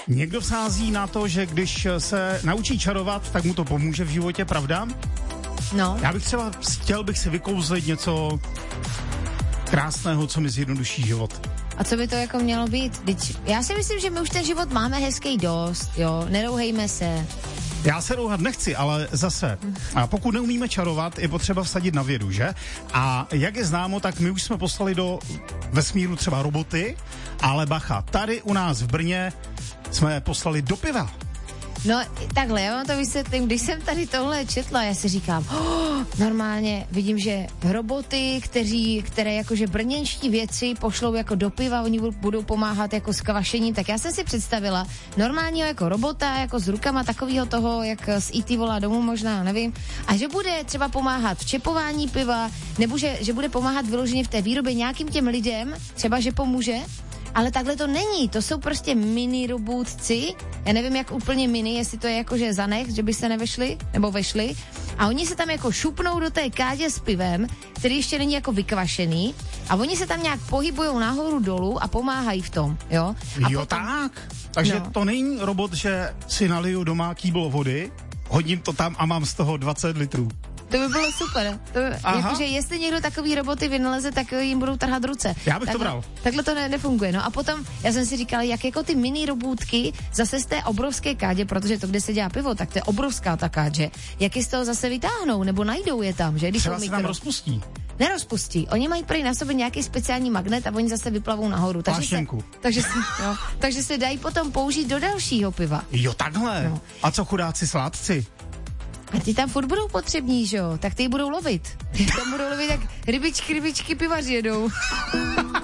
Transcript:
Někdo sází na to, že když se naučí čarovat, tak mu to pomůže v životě, pravda? No. Já bych třeba chtěl si vykouzlit něco krásného, co mi zjednoduší život. A co by to jako mělo být? Já si myslím, že my už ten život máme hezký dost, jo, nerouhejme se. Já se rouhat nechci, ale zase, a pokud neumíme čarovat, je potřeba vsadit na vědu, že? A jak je známo, tak my už jsme poslali do vesmíru třeba roboty, ale bacha, tady u nás v Brně jsme poslali do piva. No takhle, já vám to vysvětlím, když jsem tady tohle četla, já si říkám, normálně vidím, že roboty, které jakože brněnští vědci pošlou jako do piva, oni budou pomáhat jako s kvašením, tak já jsem si představila normálního jako robota, jako s rukama takového toho, jak z E.T. volá domů možná, nevím, a že bude třeba pomáhat v čepování piva, nebo že bude pomáhat vyloženě v té výrobě nějakým těm lidem, třeba že pomůže. Ale takhle to není, to jsou prostě mini robůtci, já nevím jak úplně mini, jestli to je jakože zanech, že by se nevešli, nebo vešli, a oni se tam jako šupnou do té kádě s pivem, který ještě není jako vykvašený, a oni se tam nějak pohybujou nahoru dolů a pomáhají v tom, jo? A jo potom, tak, takže to není robot, že si naliju doma kýblo vody, hodím to tam a mám z toho 20 litrů. To by bylo super. Jakože jestli někdo takový roboty vynaleze, tak jim budou trhat ruce. Já bych to bral. Takhle to nefunguje. No a potom, já jsem si říkala, jak jako ty mini robůtky zase z té obrovské kádě, protože to, kde se dělá pivo, tak to je obrovská ta kádže, jak je z toho zase vytáhnou, nebo najdou je tam, že? Když třeba se tam rozpustí. Nerozpustí. Oni mají prý na sobě nějaký speciální magnet a oni zase vyplavou nahoru. Takže se dají potom použít do dalšího piva. Jo, takhle. No. A co chudáci sládci? A ty tam furt budou potřební, že jo? Tak ty budou lovit. Tam budou lovit, jak rybičky pivaři jedou.